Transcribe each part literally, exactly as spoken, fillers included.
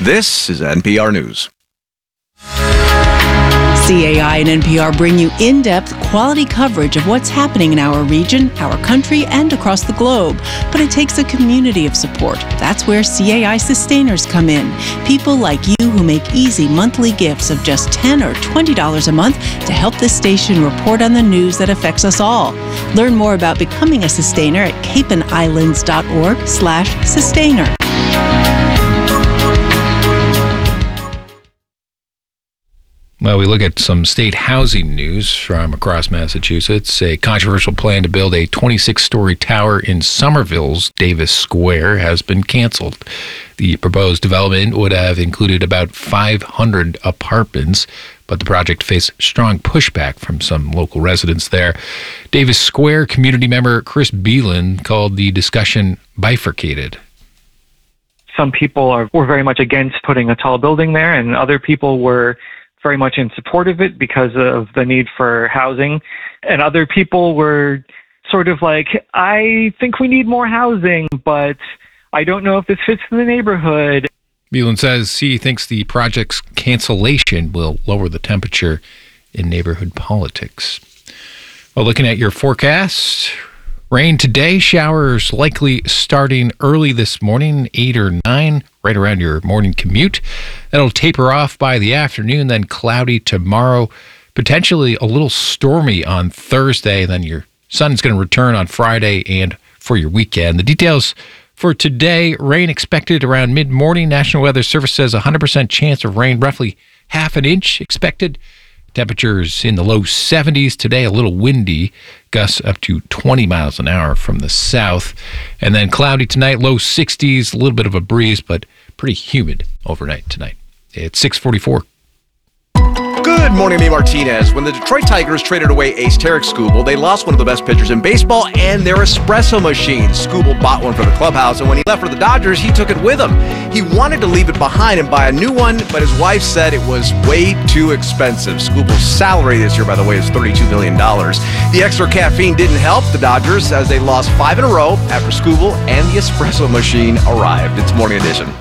This is N P R News. C A I and N P R bring you in-depth, quality coverage of what's happening in our region, our country, and across the globe. But it takes a community of support. That's where C A I sustainers come in. People like you who make easy monthly gifts of just ten dollars or twenty dollars a month to help this station report on the news that affects us all. Learn more about becoming a sustainer at capenislands.org slash sustainer. Well, we look at some state housing news from across Massachusetts. A controversial plan to build a twenty-six story tower in Somerville's Davis Square has been canceled. The proposed development would have included about five hundred apartments, but the project faced strong pushback from some local residents there. Davis Square community member Chris Beelan called the discussion bifurcated. Some people are were very much against putting a tall building there, and other people were very much in support of it because of the need for housing. And other people were sort of like, I think we need more housing, but I don't know if this fits in the neighborhood. Beelan says he thinks the project's cancellation will lower the temperature in neighborhood politics. Well, looking at your forecast, rain today, showers likely starting early this morning, eight or nine, right around your morning commute. That'll taper off by the afternoon, then cloudy tomorrow, potentially a little stormy on Thursday. Then your sun's going to return on Friday and for your weekend. The details for today, rain expected around mid-morning. National Weather Service says one hundred percent chance of rain, roughly half an inch expected. Temperatures in the low seventies today, a little windy, gusts up to twenty miles an hour from the south. And then cloudy tonight, low sixties, a little bit of a breeze, but pretty humid overnight tonight. It's six forty-four. Good morning, me Martinez. When the Detroit Tigers traded away ace Tarek Skubal, they lost one of the best pitchers in baseball and their espresso machine. Skubal bought one for the clubhouse, and when he left for the Dodgers, he took it with him. He wanted to leave it behind and buy a new one, but his wife said it was way too expensive. Skubal's salary this year, by the way, is thirty-two million dollars. The extra caffeine didn't help the Dodgers as they lost five in a row after Skubal and the espresso machine arrived. It's Morning Edition.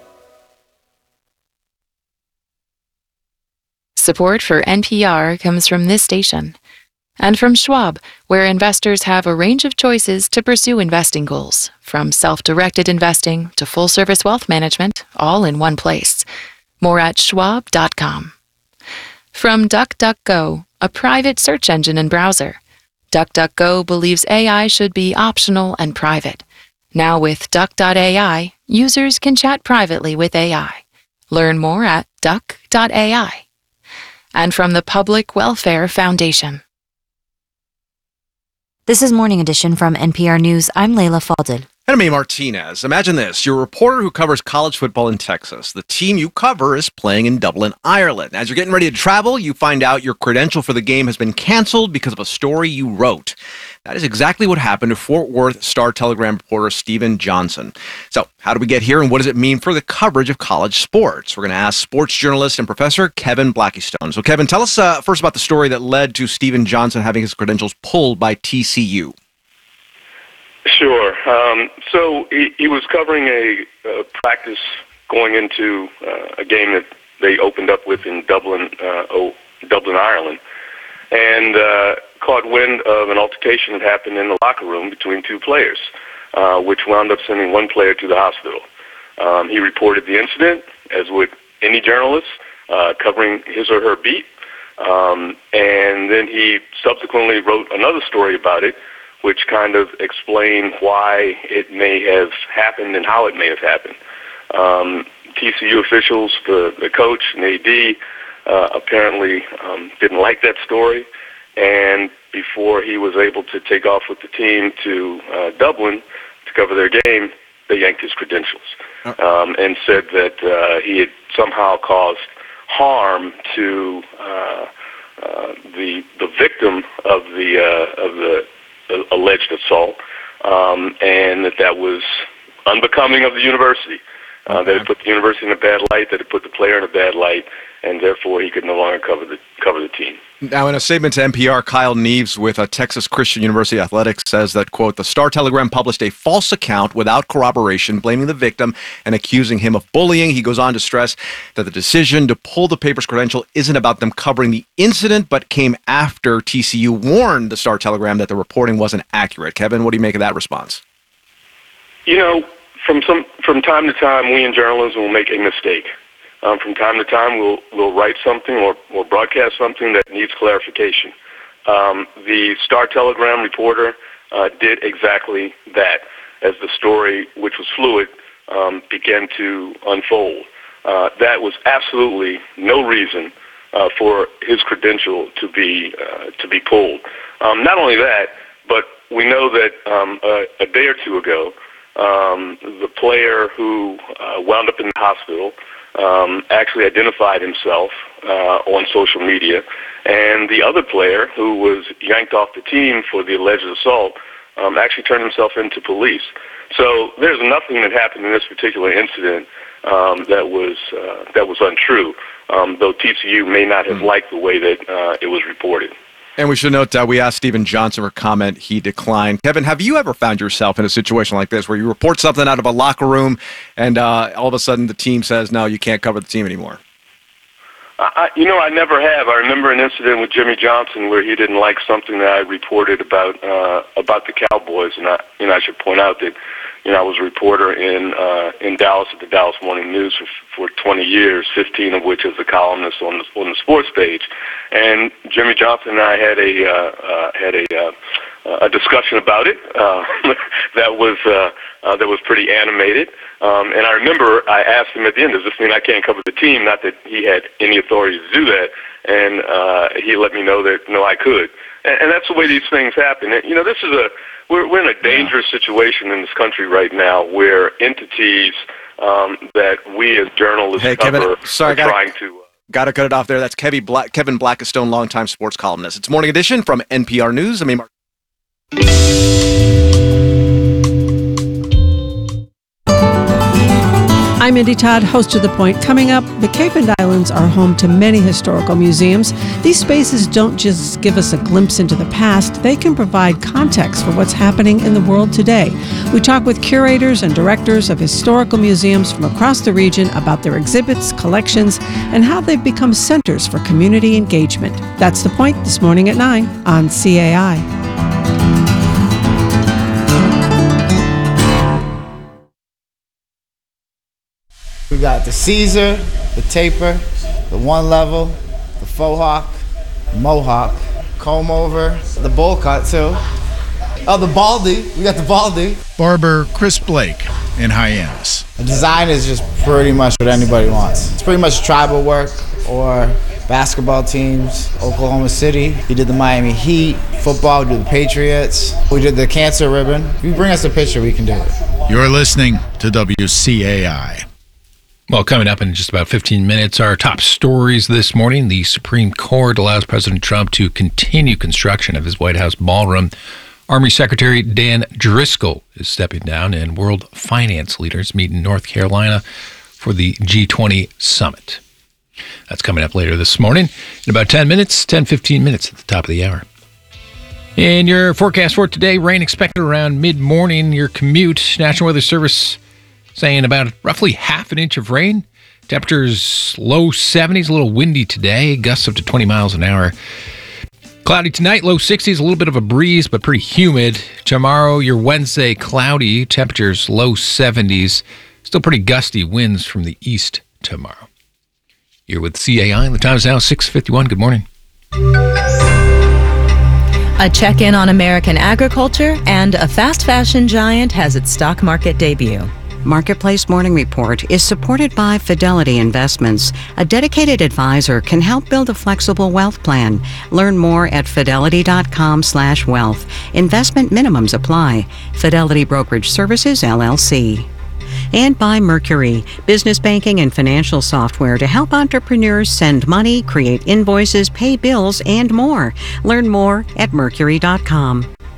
Support for N P R comes from this station and from Schwab, where investors have a range of choices to pursue investing goals, from self-directed investing to full-service wealth management, all in one place. More at schwab dot com. From DuckDuckGo, a private search engine and browser. DuckDuckGo believes A I should be optional and private. Now with Duck dot A I, users can chat privately with A I. Learn more at duck dot A I. And from the Public Welfare Foundation. This is Morning Edition from N P R News. I'm Layla Falded. And I'm me Martinez. Imagine this. You're a reporter who covers college football in Texas. The team you cover is playing in Dublin, Ireland. As you're getting ready to travel, you find out your credential for the game has been canceled because of a story you wrote. That is exactly what happened to Fort Worth Star-Telegram reporter Steven Johnson. So how did we get here, and what does it mean for the coverage of college sports? We're going to ask sports journalist and professor Kevin Blackistone. So Kevin, tell us uh, first about the story that led to Steven Johnson having his credentials pulled by T C U. Sure. Um, so he, he was covering a, a practice going into uh, a game that they opened up with in Dublin, uh, oh, Dublin, Ireland, and uh, caught wind of an altercation that happened in the locker room between two players, uh, which wound up sending one player to the hospital. Um, he reported the incident, as would any journalist, uh, covering his or her beat, um, and then he subsequently wrote another story about it, which kind of explained why it may have happened and how it may have happened. Um, T C U officials, the, the coach and A D, uh, apparently um, didn't like that story, and before he was able to take off with the team to uh, Dublin to cover their game, they yanked his credentials um, and said that uh, he had somehow caused harm to uh, uh, the the victim of the uh, of the alleged assault, um, and that that was unbecoming of the university, uh, okay. that it put the university in a bad light, that it put the player in a bad light, and therefore he could no longer cover the cover the team. Now, in a statement to N P R, Kyle Neves with uh, Texas Christian University Athletics says that, quote, the Star-Telegram published a false account without corroboration, blaming the victim and accusing him of bullying. He goes on to stress that the decision to pull the paper's credential isn't about them covering the incident, but came after T C U warned the Star-Telegram that the reporting wasn't accurate. Kevin, what do you make of that response? You know, from some from time to time, we in journalism will make a mistake. Um, from time to time, we'll we'll write something or, or broadcast something that needs clarification. Um, the Star-Telegram reporter uh, did exactly that as the story, which was fluid, um, began to unfold. Uh, that was absolutely no reason uh, for his credential to be uh, to be pulled. Um, not only that, but we know that um, a, a day or two ago, um, the player who uh, wound up in the hospital Um, actually identified himself uh, on social media, and the other player who was yanked off the team for the alleged assault um, actually turned himself into police. So there's nothing that happened in this particular incident um, that was uh, that was untrue, um, though T C U may not have liked the way that uh, it was reported. And we should note that we asked Stephen Johnson for comment. He declined. Kevin, have you ever found yourself in a situation like this where you report something out of a locker room and uh, all of a sudden the team says, no, you can't cover the team anymore? I, you know, I never have. I remember an incident with Jimmy Johnson where he didn't like something that I reported about uh, about the Cowboys. And I, you know, I should point out that, you know, I was a reporter in uh, in Dallas at the Dallas Morning News for, for twenty years, fifteen of which as a columnist on the on the sports page. And Jimmy Johnson and I had a uh, uh, had a uh, a discussion about it uh, that was uh, uh, that was pretty animated. Um, and I remember I asked him at the end, "Does this mean I can't cover the team?" Not that he had any authority to do that, and uh, he let me know that no, I could. And, and that's the way these things happen. And, you know, this is a we're we're in a dangerous situation in this country right now, where entities um, that we as journalists hey, cover Kevin, sorry, are gotta, trying to. Uh, Got to cut it off there. That's Kevin Black, Kevin Blackistone, longtime sports columnist. It's Morning Edition from N P R News. I mean. Mark- I'm Indy Todd, host of The Point. Coming up, the Cape and Islands are home to many historical museums. These spaces don't just give us a glimpse into the past, they can provide context for what's happening in the world today. We talk with curators and directors of historical museums from across the region about their exhibits, collections, and how they've become centers for community engagement. That's The Point this morning at nine on C A I. We got the Caesar, the taper, the one level, the faux hawk, mohawk, comb over, the bowl cut too. Oh, the baldy. We got the baldy. Barber Chris Blake in Hyannis. The design is just pretty much what anybody wants. It's pretty much tribal work or basketball teams. Oklahoma City. We did the Miami Heat. Football, we did the Patriots. We did the cancer ribbon. If you bring us a picture, we can do it. You're listening to W C A I. Well, coming up in just about fifteen minutes, our top stories this morning. The Supreme Court allows President Trump to continue construction of his White House ballroom. Army Secretary Dan Driscoll is stepping down, and world finance leaders meet in North Carolina for the G twenty summit. That's coming up later this morning in about ten minutes, ten, fifteen minutes at the top of the hour. In your forecast for today, rain expected around mid-morning. Your commute, National Weather Service saying about roughly half an inch of rain. Temperatures low seventies, a little windy today, gusts up to twenty miles an hour. Cloudy tonight, low sixties, a little bit of a breeze, but pretty humid. Tomorrow, your Wednesday, cloudy, temperatures low seventies, still pretty gusty winds from the east tomorrow. You're with C A I, and the time is now six fifty-one. Good morning. A check-in on American agriculture, and a fast fashion giant has its stock market debut. Marketplace Morning Report is supported by Fidelity Investments. A dedicated advisor can help build a flexible wealth plan. Learn more at fidelity.com slash wealth. Investment minimums apply. Fidelity Brokerage Services, L L C. And by Mercury, business banking and financial software to help entrepreneurs send money, create invoices, pay bills, and more. Learn more at mercury dot com.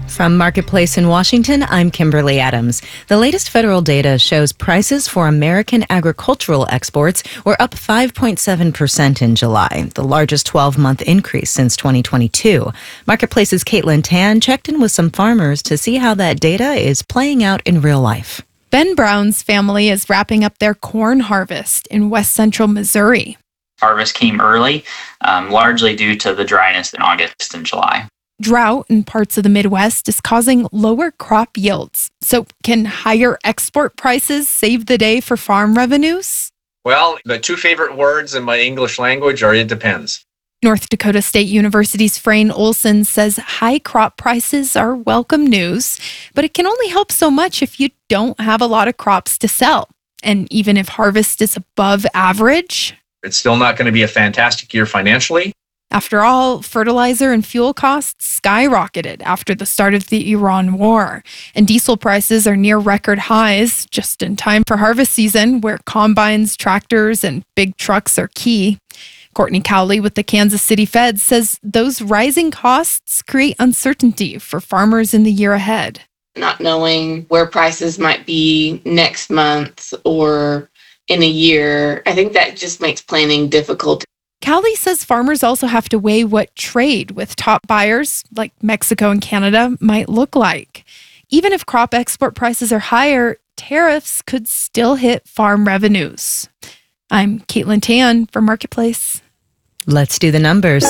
From Marketplace in Washington, I'm Kimberly Adams. The latest federal data shows prices for American agricultural exports were up five point seven percent in July, the largest twelve-month increase since twenty twenty-two. Marketplace's Caitlin Tan checked in with some farmers to see how that data is playing out in real life. Ben Brown's family is wrapping up their corn harvest in west central Missouri. Harvest came early, um, largely due to the dryness in August and July. Drought in parts of the Midwest is causing lower crop yields. So can higher export prices save the day for farm revenues? Well, the two favorite words in my English language are it depends. North Dakota State University's Frayne Olson says high crop prices are welcome news, but it can only help so much if you don't have a lot of crops to sell. And even if harvest is above average, it's still not going to be a fantastic year financially. After all, fertilizer and fuel costs skyrocketed after the start of the Iran war, and diesel prices are near record highs just in time for harvest season, where combines, tractors, and big trucks are key. Courtney Cowley with the Kansas City Fed says those rising costs create uncertainty for farmers in the year ahead. Not knowing where prices might be next month or in a year, I think that just makes planning difficult. Cowley says farmers also have to weigh what trade with top buyers, like Mexico and Canada, might look like. Even if crop export prices are higher, tariffs could still hit farm revenues. I'm Caitlin Tan for Marketplace. Let's do the numbers.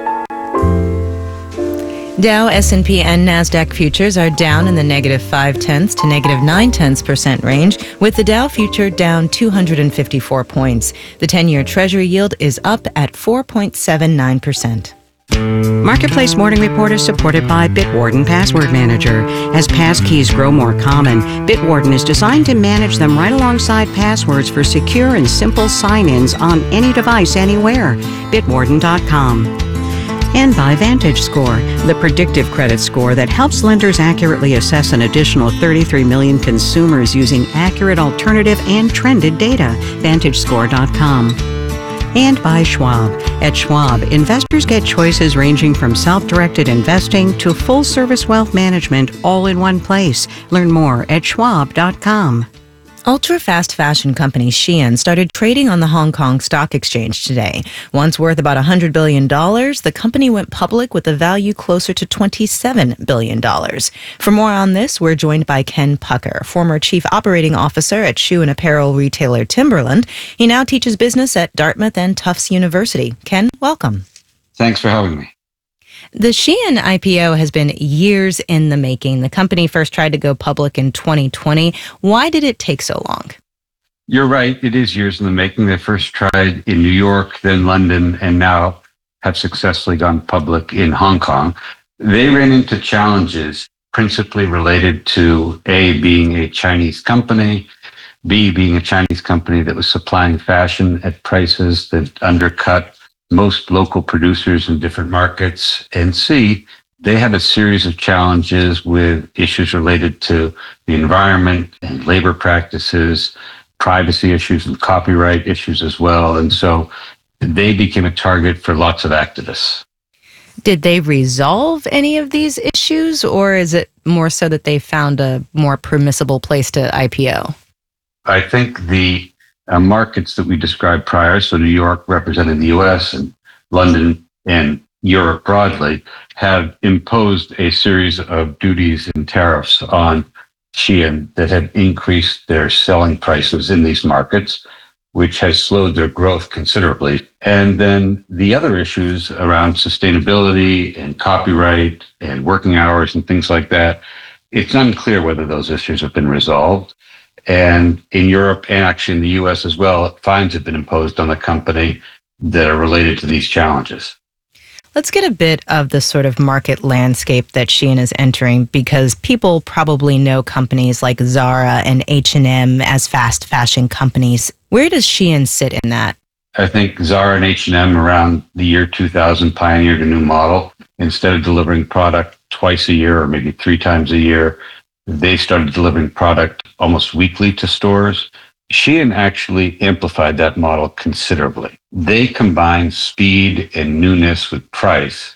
Dow, S and P, and NASDAQ futures are down in the negative five-tenths to negative nine-tenths percent range, with the Dow future down two hundred fifty-four points. The ten-year Treasury yield is up at four point seven nine percent. Marketplace Morning Report is supported by Bitwarden Password Manager. As passkeys grow more common, Bitwarden is designed to manage them right alongside passwords for secure and simple sign-ins on any device anywhere. Bitwarden dot com. And by VantageScore, the predictive credit score that helps lenders accurately assess an additional thirty-three million consumers using accurate alternative and trended data. Vantage Score dot com. And by Schwab. At Schwab, investors get choices ranging from self-directed investing to full-service wealth management all in one place. Learn more at Schwab dot com. Ultra-fast fashion company Shein started trading on the Hong Kong Stock Exchange today. Once worth about one hundred billion dollars, the company went public with a value closer to twenty-seven billion dollars. For more on this, we're joined by Ken Pucker, former chief operating officer at shoe and apparel retailer Timberland. He now teaches business at Dartmouth and Tufts University. Ken, welcome. Thanks for having me. The Shein I P O has been years in the making. The company first tried to go public in twenty twenty. Why did it take so long? You're right. It is years in the making. They first tried in New York, then London, and now have successfully gone public in Hong Kong. They ran into challenges principally related to A, being a Chinese company, B, being a Chinese company that was supplying fashion at prices that undercut most local producers in different markets, and C, they had a series of challenges with issues related to the environment and labor practices, privacy issues and copyright issues as well. And so they became a target for lots of activists. Did they resolve any of these issues, or is it more so that they found a more permissible place to I P O? I think the Uh, markets that we described prior, so New York representing the U S and London and Europe broadly, have imposed a series of duties and tariffs on Shein that have increased their selling prices in these markets, which has slowed their growth considerably. And then the other issues around sustainability and copyright and working hours and things like that, it's unclear whether those issues have been resolved. And in Europe and actually in the U S as well, fines have been imposed on the company that are related to these challenges. Let's get a bit of the sort of market landscape that Shein is entering, because people probably know companies like Zara and H and M as fast fashion companies. Where does Shein sit in that? I think Zara and H and M around the year two thousand pioneered a new model. Instead of delivering product twice a year or maybe three times a year, they started delivering product almost weekly to stores. Shein actually amplified that model considerably. They combined speed and newness with price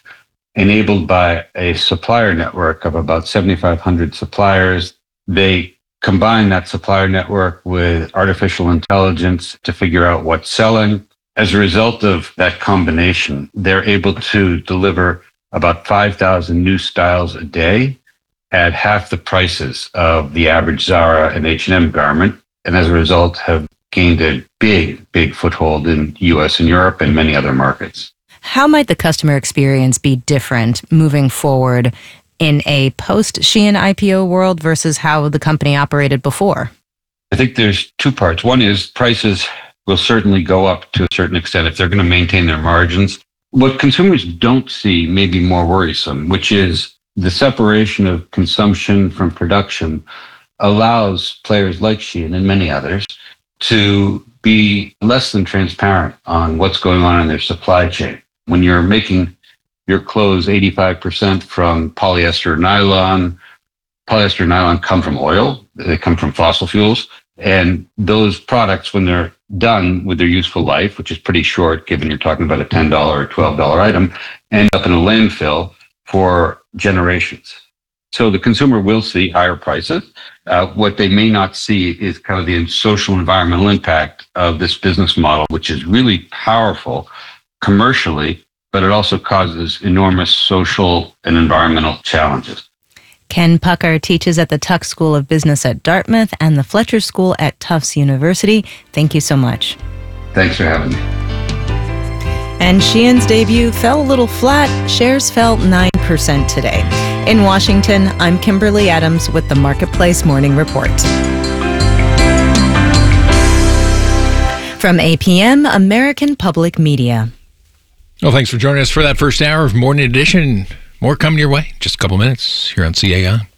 enabled by a supplier network of about seventy-five hundred suppliers. They combine that supplier network with artificial intelligence to figure out what's selling. As a result of that combination, they're able to deliver about five thousand new styles a day at half the prices of the average Zara and H and M garment, and as a result have gained a big, big foothold in U S and Europe and many other markets. How might the customer experience be different moving forward in a post-Shein I P O world versus how the company operated before? I think there's two parts. One is prices will certainly go up to a certain extent if they're going to maintain their margins. What consumers don't see may be more worrisome, which is the separation of consumption from production allows players like Shein and many others to be less than transparent on what's going on in their supply chain. When you're making your clothes eighty-five percent from polyester nylon, polyester nylon come from oil, they come from fossil fuels, and those products, when they're done with their useful life, which is pretty short given you're talking about a ten dollars or twelve dollars item, end up in a landfill for generations. So the consumer will see higher prices. Uh, what they may not see is kind of the social environmental impact of this business model, which is really powerful commercially, but it also causes enormous social and environmental challenges. Ken Pucker teaches at the Tuck School of Business at Dartmouth and the Fletcher School at Tufts University. Thank you so much. Thanks for having me. And Shein's debut fell a little flat. Shares fell nine percent today. In Washington, I'm Kimberly Adams with the Marketplace Morning Report. From A P M, American Public Media. Well, thanks for joining us for that first hour of Morning Edition. More coming your way. Just a couple minutes here on C A I.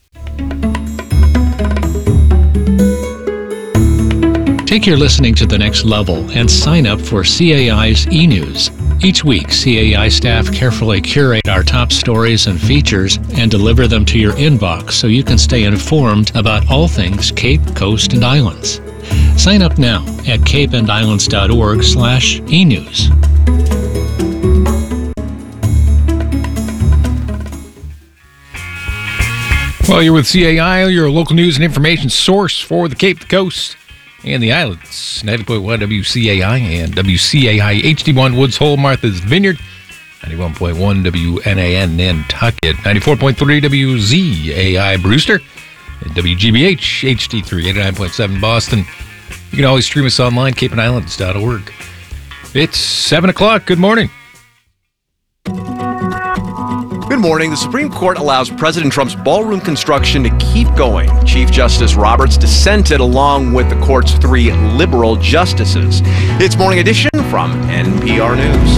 Take your listening to the next level and sign up for C A I's e-news. Each week, C A I staff carefully curate our top stories and features and deliver them to your inbox so you can stay informed about all things Cape, Coast, and Islands. Sign up now at capeandislands.org slash e-news. Well, you're with C A I, your local news and information source for the Cape, the Coast, and the Islands. ninety point one W C A I and W C A I H D one Woods Hole, Martha's Vineyard. ninety-one point one W N A N Nantucket. ninety-four point three W Z A I Brewster. And W G B H H D three, eighty-nine point seven Boston. You can always stream us online, cape and islands dot org. It's seven o'clock. Good morning. Good morning. The Supreme Court allows President Trump's ballroom construction to keep going. Chief Justice Roberts dissented along with the court's three liberal justices. It's Morning Edition from N P R News.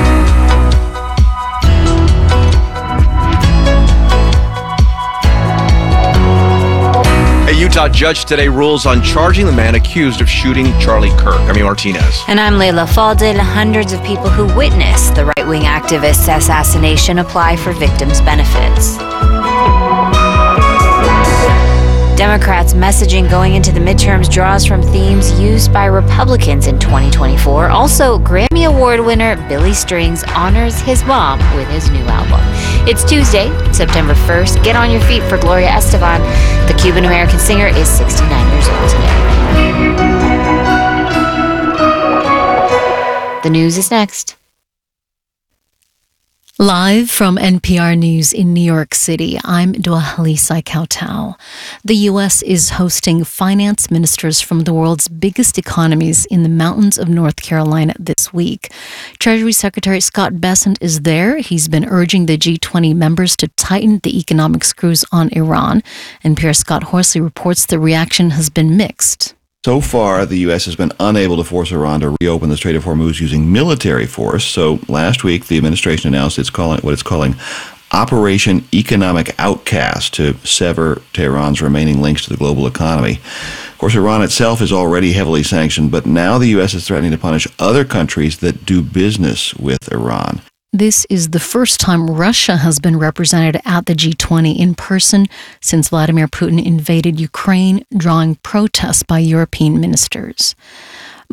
A Utah judge today rules on charging the man accused of shooting Charlie Kirk. I'm Martinez. And I'm Layla Faldil. Hundreds of people who witnessed the right-wing activist's assassination apply for victims' benefits. Democrats' messaging going into the midterms draws from themes used by Republicans in twenty twenty-four. Also, Grammy Award winner Billy Strings honors his mom with his new album. It's Tuesday, September first. Get on your feet for Gloria Estefan. The Cuban-American singer is sixty-nine years old today. The news is next. Live from N P R News in New York City, I'm Dwahalisai Kautau. The U S is hosting finance ministers from the world's biggest economies in the mountains of North Carolina this week. Treasury Secretary Scott Bessent is there. He's been urging the G twenty members to tighten the economic screws on Iran. N P R's Scott Horsley reports the reaction has been mixed. So far, the U S has been unable to force Iran to reopen the Strait of Hormuz using military force. So last week, the administration announced it's calling what it's calling Operation Economic Outcast to sever Tehran's remaining links to the global economy. Of course, Iran itself is already heavily sanctioned, but now the U S is threatening to punish other countries that do business with Iran. This is the first time Russia has been represented at the G twenty in person since Vladimir Putin invaded Ukraine, drawing protests by European ministers.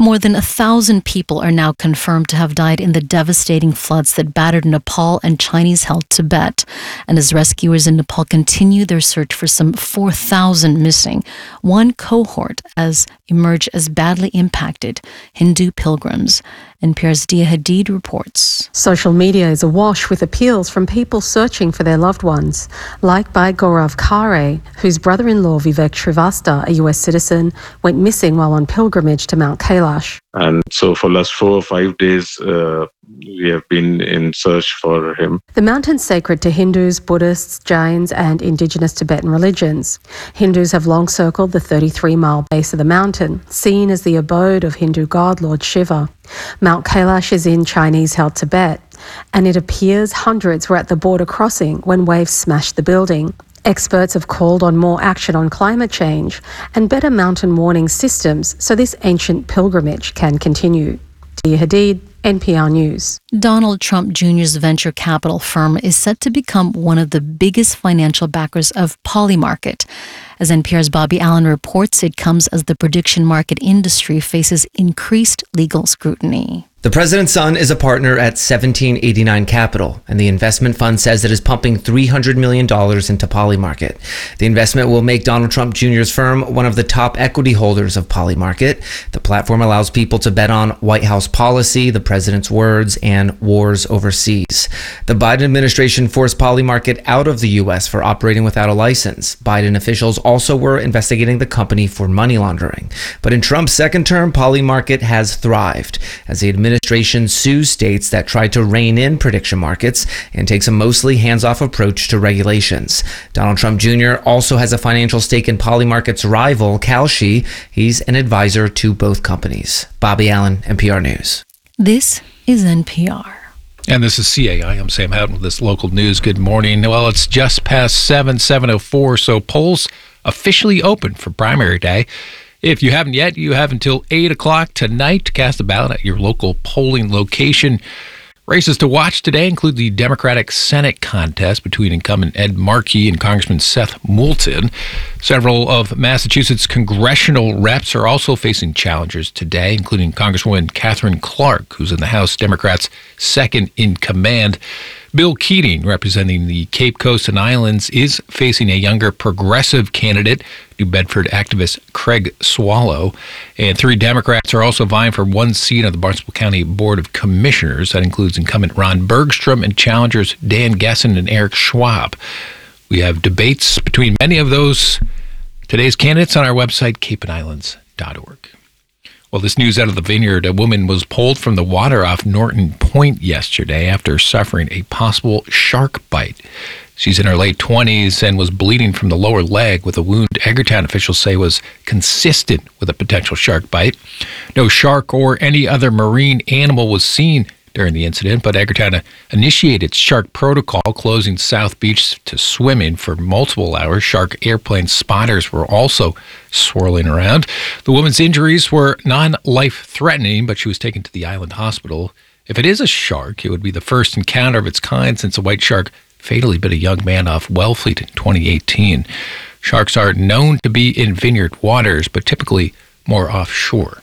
More than a thousand people are now confirmed to have died in the devastating floods that battered Nepal and Chinese-held Tibet. And as rescuers in Nepal continue their search for some four thousand missing, one cohort has emerged as badly impacted Hindu pilgrims. N P R's Dia Hadid reports. Social media is awash with appeals from people searching for their loved ones, like by Gaurav Khare, whose brother-in-law Vivek Shrivastava, a U S citizen, went missing while on pilgrimage to Mount Kailash. And so for the last four or five days, uh, we have been in search for him. The mountain's sacred to Hindus, Buddhists, Jains, and indigenous Tibetan religions. Hindus have long circled the thirty-three mile base of the mountain, seen as the abode of Hindu god Lord Shiva. Mount Kailash is in Chinese-held Tibet, and it appears hundreds were at the border crossing when waves smashed the building. Experts have called on more action on climate change and better mountain warning systems so this ancient pilgrimage can continue. Dia Hadid, N P R News. Donald Trump Junior's venture capital firm is set to become one of the biggest financial backers of Polymarket. As N P R's Bobby Allen reports, it comes as the prediction market industry faces increased legal scrutiny. The president's son is a partner at seventeen eighty-nine Capital, and the investment fund says it is pumping three hundred million dollars into Polymarket. The investment will make Donald Trump Junior's firm one of the top equity holders of Polymarket. The platform allows people to bet on White House policy, the president's words, and wars overseas. The Biden administration forced Polymarket out of the U S for operating without a license. Biden officials also were investigating the company for money laundering. But in Trump's second term, Polymarket has thrived as the administration administration sues states that try to rein in prediction markets and takes a mostly hands-off approach to regulations. Donald Trump Junior also has a financial stake in Polymarket's rival, Kalshi. He's an advisor to both companies. Bobby Allen, N P R News. This is N P R. And this is C A I. I'm Sam Houghton with this local news. Good morning. Well, it's just past seven, seven oh four, so polls officially open for primary day. If you haven't yet, you have until eight o'clock tonight to cast a ballot at your local polling location. Races to watch today include the Democratic Senate contest between incumbent Ed Markey and Congressman Seth Moulton. Several of Massachusetts' congressional reps are also facing challengers today, including Congresswoman Catherine Clark, who's in the House Democrats' second in command. Bill Keating, representing the Cape Coast and Islands, is facing a younger progressive candidate, New Bedford activist Craig Swallow. And three Democrats are also vying for one seat on the Barnstable County Board of Commissioners. That includes incumbent Ron Bergstrom and challengers Dan Gessen and Eric Schwab. We have debates between many of those today's candidates on our website, cape and islands dot org. Well, this news out of the Vineyard. A woman was pulled from the water off Norton Point yesterday after suffering a possible shark bite. She's in her late twenties and was bleeding from the lower leg with a wound Edgartown officials say was consistent with a potential shark bite. No shark or any other marine animal was seen during the incident, but Edgartown initiated its shark protocol, closing South Beach to swimming for multiple hours. Shark airplane spotters were also swirling around. The woman's injuries were non-life-threatening, but she was taken to the island hospital. If it is a shark, it would be the first encounter of its kind since a white shark fatally bit a young man off Wellfleet in twenty eighteen. Sharks are known to be in Vineyard waters, but typically more offshore.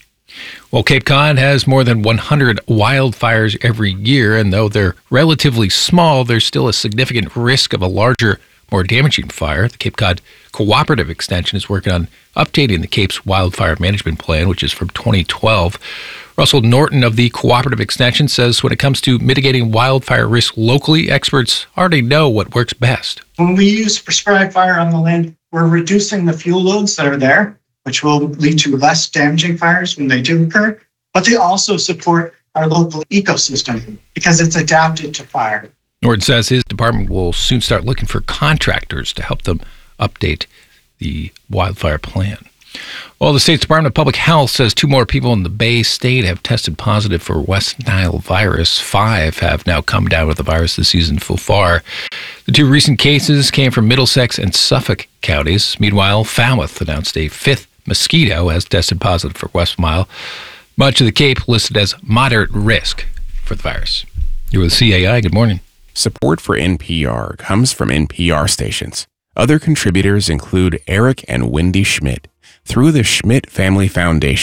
Well, Cape Cod has more than one hundred wildfires every year, and though they're relatively small, there's still a significant risk of a larger, more damaging fire. The Cape Cod Cooperative Extension is working on updating the Cape's wildfire management plan, which is from twenty twelve. Russell Norton of the Cooperative Extension says when it comes to mitigating wildfire risk locally, experts already know what works best. When we use prescribed fire on the land, we're reducing the fuel loads that are there, which will lead to less damaging fires when they do occur. But they also support our local ecosystem because it's adapted to fire. Norton says his department will soon start looking for contractors to help them update the wildfire plan. Well, the state's Department of Public Health says two more people in the Bay State have tested positive for West Nile virus. Five have now come down with the virus this season so far. The two recent cases came from Middlesex and Suffolk counties. Meanwhile, Falmouth announced a fifth mosquito has tested positive for West Nile. Much of the Cape listed as moderate risk for the virus. You're with C A I. Good morning. Support for N P R comes from N P R stations. Other contributors include Eric and Wendy Schmidt through the Schmidt Family Foundation.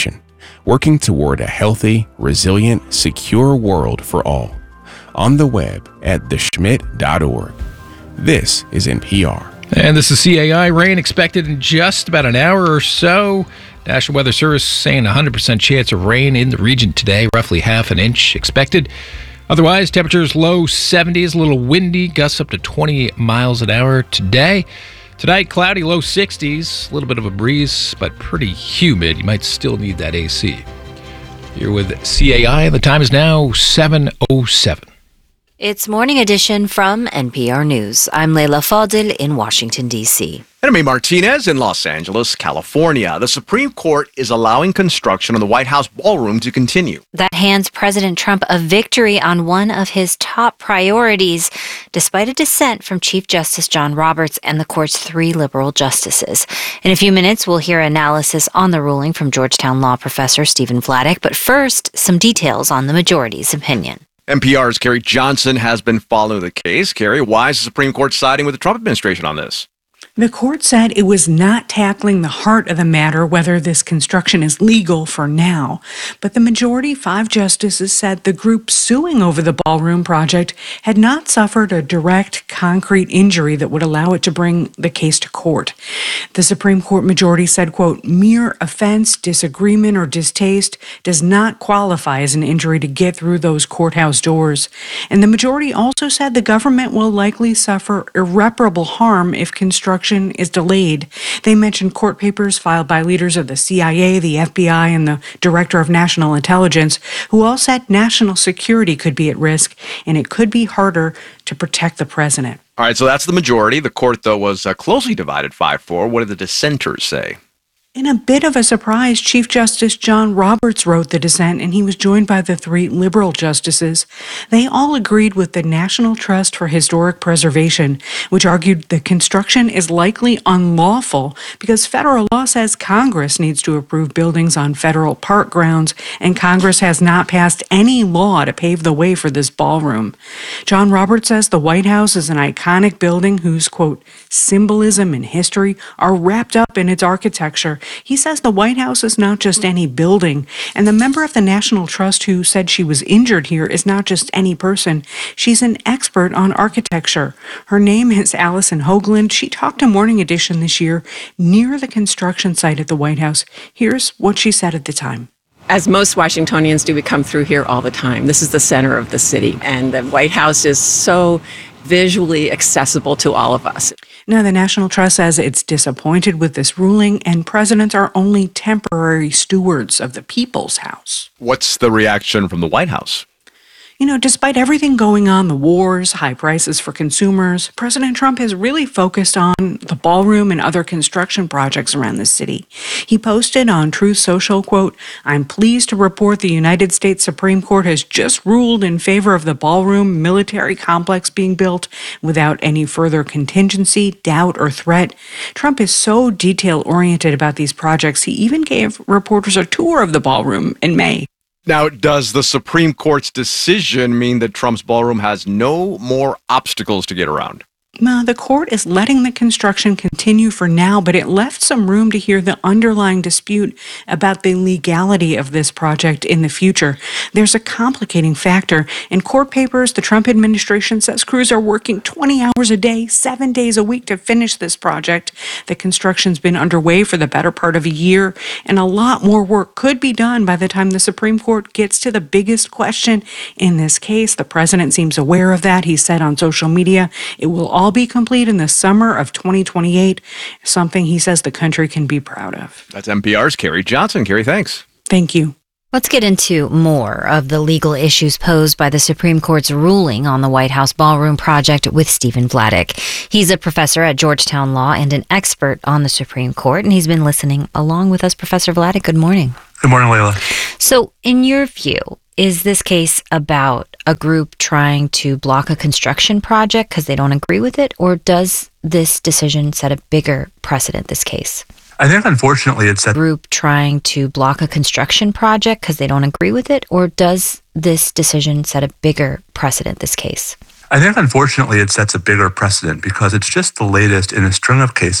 working toward a healthy, resilient, secure world for all. On the web at the schmidt dot org. This is N P R. And this is C A I. Rain expected in just about an hour or so. National Weather Service saying one hundred percent chance of rain in the region today, roughly half an inch expected. Otherwise, temperatures low seventies, a little windy, gusts up to twenty miles an hour today. Tonight, cloudy, low sixties, a little bit of a breeze, but pretty humid. You might still need that A C. You're with C A I, and the time is now seven oh seven. It's Morning Edition from N P R News. I'm Leila Fadil in Washington, D C. And I'm Martinez in Los Angeles, California. The Supreme Court is allowing construction on the White House ballroom to continue. That hands President Trump a victory on one of his top priorities, despite a dissent from Chief Justice John Roberts and the court's three liberal justices. In a few minutes, we'll hear analysis on the ruling from Georgetown law professor Stephen Vladeck. But first, some details on the majority's opinion. N P R's Carrie Johnson has been following the case. Carrie, why is the Supreme Court siding with the Trump administration on this? The court said it was not tackling the heart of the matter, whether this construction is legal for now. But the majority, five justices, said the group suing over the ballroom project had not suffered a direct, concrete injury that would allow it to bring the case to court. The Supreme Court majority said, quote, mere offense, disagreement, or distaste does not qualify as an injury to get through those courthouse doors. And the majority also said the government will likely suffer irreparable harm if construction is delayed. They mentioned court papers filed by leaders of the C I A, the F B I, and the Director of National Intelligence, who all said national security could be at risk, and it could be harder to protect the president. All right, so that's the majority. The court, though, was uh, closely divided five four. What did the dissenters say? In a bit of a surprise, Chief Justice John Roberts wrote the dissent, and he was joined by the three liberal justices. They all agreed with the National Trust for Historic Preservation, which argued the construction is likely unlawful because federal law says Congress needs to approve buildings on federal park grounds, and Congress has not passed any law to pave the way for this ballroom. John Roberts says the White House is an iconic building whose, quote, symbolism and history are wrapped up in its architecture. He says the White House is not just any building, and the member of the National Trust who said she was injured here is not just any person. She's an expert on architecture. Her name is Allison Hoagland. She talked to Morning Edition this year near the construction site at the White House. Here's what she said at the time. As most Washingtonians do, we come through here all the time. This is the center of the city, and the White House is so visually accessible to all of us. Now, the National Trust says it's disappointed with this ruling, and presidents are only temporary stewards of the people's house. What's the reaction from the White House? You know, despite everything going on, the wars, high prices for consumers, President Trump has really focused on the ballroom and other construction projects around the city. He posted on Truth Social, quote, I'm pleased to report the United States Supreme Court has just ruled in favor of the ballroom military complex being built without any further contingency, doubt, or threat. Trump is so detail-oriented about these projects, he even gave reporters a tour of the ballroom in May. Now, does the Supreme Court's decision mean that Trump's ballroom has no more obstacles to get around? Well, the court is letting the construction continue for now, but it left some room to hear the underlying dispute about the legality of this project in the future. There's a complicating factor. In court papers, the Trump administration says crews are working twenty hours a day, seven days a week to finish this project. The construction's been underway for the better part of a year, and a lot more work could be done by the time the Supreme Court gets to the biggest question in this case. The president seems aware of that. He said on social media, it will all be complete in the summer of twenty twenty-eight, something he says the country can be proud of. That's N P R's Carrie Johnson. Carrie, thanks. Thank you. Let's get into more of the legal issues posed by the Supreme Court's ruling on the White House ballroom project with Stephen Vladeck. He's a professor at Georgetown Law and an expert on the Supreme Court, and he's been listening along with us. Professor Vladeck, good morning. Good morning, Leila. So, in your view, is this case about a group trying to block a construction project because they don't agree with it, or does this decision set a bigger precedent, this case? I think, unfortunately, it's a group trying to block a construction project because they don't agree with it, or does this decision set a bigger precedent, this case? I think, unfortunately, it sets a bigger precedent because it's just the latest in a string of cases